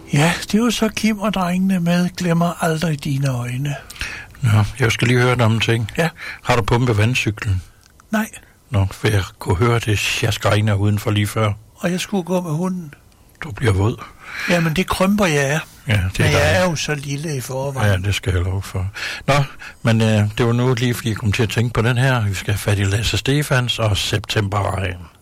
Ja, det var så Kim og drengene med Glemmer aldrig dine øjne. Nå, jeg skal lige høre dig om en ting. Ja. Har du pumpet vandcyklen? Nej. Nå, for jeg kunne høre det sjaskregner udenfor lige før. Og jeg skulle gå med hunden. Du bliver våd. Jamen, det krymper jeg er. Ja, det er men jeg er jo så lille i forvejen. Ja, det skal jeg lov for. Nå, men det var nu lige, fordi jeg kom til at tænke på den her. Vi skal have fat i Lasse Stefans og Septemberregn.